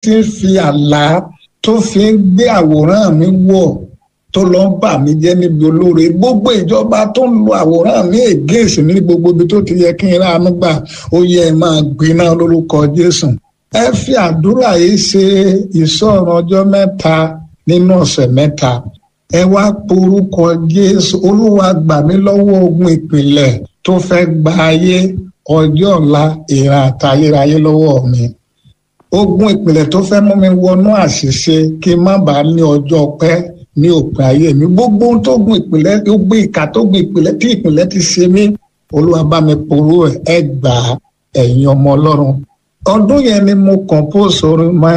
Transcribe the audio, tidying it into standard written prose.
tí ń fi àlá tó fi ń gbé àwòrán mi wọ̀ tó lọ ń bà mí jẹ́ níbi olóore, gbogbo ìjọba tó ń lo àwòrán mi ègéèsì ní gbogbo ibi tó ti yẹ kí n ránu gbà, ó yẹ ẹ máa gbiná lórúkọ Jésù. Ẹ fi àdúrà yìí ṣe ìṣọ́run ọjọ́ 3 nínú ọ̀sẹ̀ 3. Ẹ wá porúkọ Jésù, Olúwa gbà mí lọ́wọ́ ogun ìpìlẹ̀ tó fẹ́ gba ayé, ọjọ́ ọ̀la, ìran àtayérayé lọ́wọ́ mi. Ogun ìpìlẹ̀ tó fẹ́ mú mi wọnú àṣìṣe kí n má bàa ní ọjọ́ pẹ́ ní òpin ayé mi. Gbogbo ohun tó gun ìpìlẹ̀, gbogbo ìkà tó gun ìpìlẹ̀ tí ìpìlẹ̀ ti ṣe mí, Olúwa bá mi porú ẹ̀, ẹ gbà ẹ̀yin ọmọ Ọlọ́run. Ọdún yẹn ni mo compose orin